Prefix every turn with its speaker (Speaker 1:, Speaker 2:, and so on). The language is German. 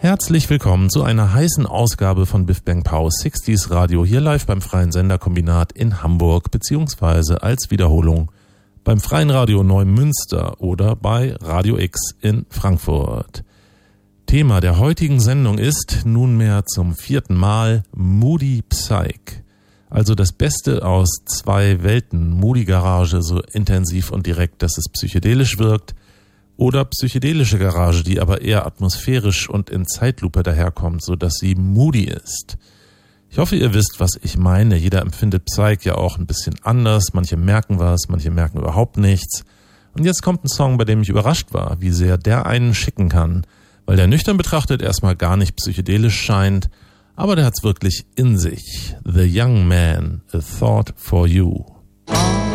Speaker 1: Herzlich willkommen zu einer heißen Ausgabe von Biff Bang Pow 60s Radio, hier live beim Freien Senderkombinat in Hamburg, beziehungsweise als Wiederholung beim Freien Radio Neumünster oder bei Radio X in Frankfurt. Thema der heutigen Sendung ist nunmehr zum 4. Mal Moody Psych. Also das Beste aus zwei Welten, Moody Garage, so intensiv und direkt, dass es psychedelisch wirkt, oder psychedelische Garage, die aber eher atmosphärisch und in Zeitlupe daherkommt, so dass sie moody ist. Ich hoffe, ihr wisst, was ich meine. Jeder empfindet Psych ja auch ein bisschen anders. Manche merken was, manche merken überhaupt nichts. Und jetzt kommt ein Song, bei dem ich überrascht war, wie sehr der einen schicken kann, weil der nüchtern betrachtet erstmal gar nicht psychedelisch scheint, aber der hat's wirklich in sich. The Young Man, A Thought for You.